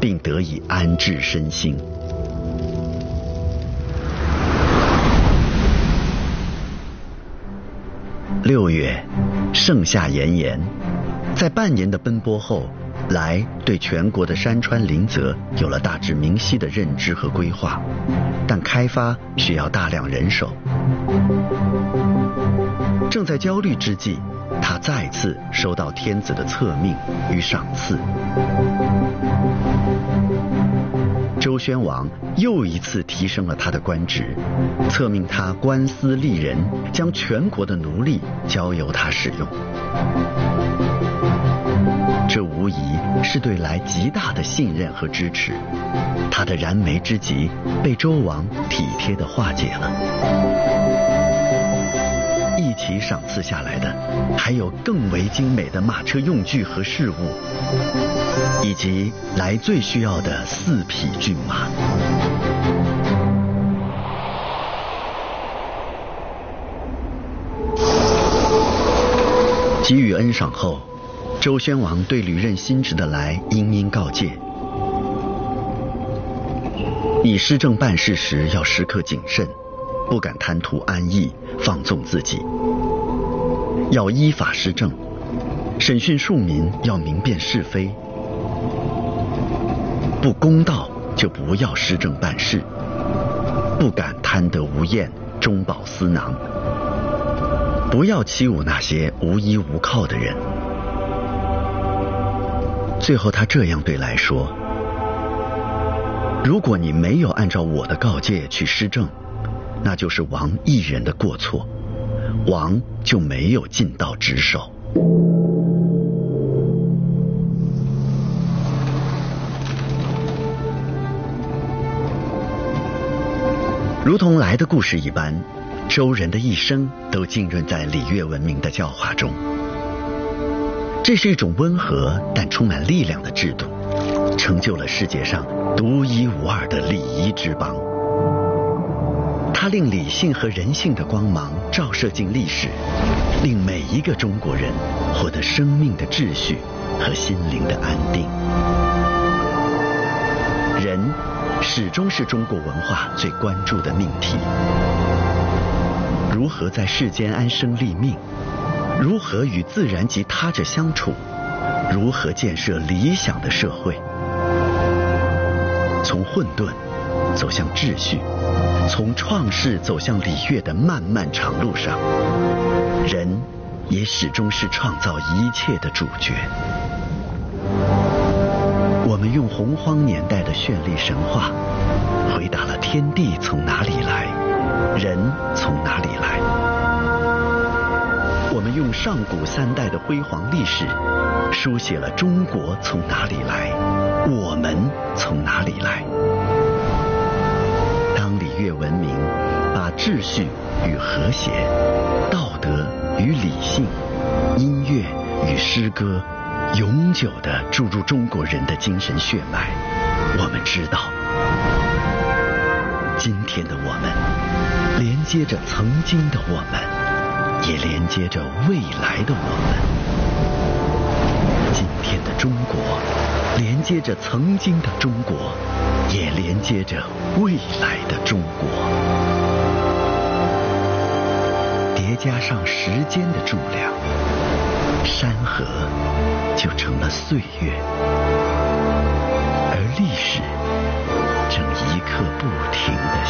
并得以安置身心。6月，盛夏炎炎，在半年的奔波后，来对全国的山川林泽有了大致明晰的认知和规划，但开发需要大量人手。正在焦虑之际，他再次收到天子的册命与赏赐。周宣王又一次提升了他的官职，册命他官司吏人，将全国的奴隶交由他使用。这无疑是对来极大的信任和支持，他的燃眉之急被周王体贴地化解了。一起赏赐下来的还有更为精美的马车用具和饰物，以及来最需要的4匹骏马。给予恩赏后，周宣王对履任新职的来殷告诫：你施政办事时要时刻谨慎，不敢贪图安逸，放纵自己，要依法施政，审讯庶民要明辨是非，不公道就不要施政办事，不敢贪得无厌，中饱私囊，不要欺侮那些无依无靠的人。最后他这样对来说：如果你没有按照我的告诫去施政，那就是王一人的过错，王就没有尽到职守。如同来的故事一般，周人的一生都浸润在礼乐文明的教化中。这是一种温和但充满力量的制度，成就了世界上独一无二的礼仪之邦。它令理性和人性的光芒照射进历史，令每一个中国人获得生命的秩序和心灵的安定。人始终是中国文化最关注的命题。如何在世间安身立命？如何与自然及他者相处？如何建设理想的社会？从混沌走向秩序，从创世走向礼乐的漫漫长路上，人也始终是创造一切的主角。我们用洪荒年代的绚丽神话，回答了天地从哪里来，人从哪里来。我们用上古3代的辉煌历史，书写了中国从哪里来，我们从哪里来。当礼乐文明把秩序与和谐、道德与理性、音乐与诗歌永久地注入中国人的精神血脉，我们知道，今天的我们连接着曾经的我们，也连接着未来的我们。今天的中国连接着曾经的中国，也连接着未来的中国。叠加上时间的重量，山河就成了岁月，而历史正一刻不停地